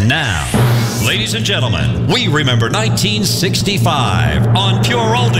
Now, ladies and gentlemen, we remember 1965 on Pure Oldies.